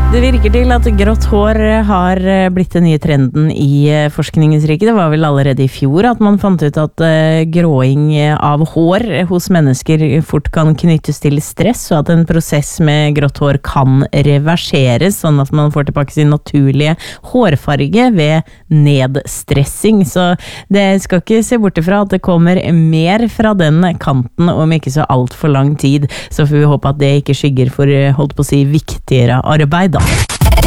Det virker til at grått hår har blitt den nye trenden i forskningens rike. Det var vel allerede i fjor at man fant ut at gråing av hår hos mennesker fort kan knyttes til stress, og at en prosess med grått hår kan reverseres, sånn at man får tilbake sin naturlige hårfarge ved nedstressing. Så det skal ikke se bort ifra at det kommer mer fra den kanten om ikke så alt for lang tid. Så får vi håpe at det ikke skygger for, holdt på å si, viktigere arbeid da.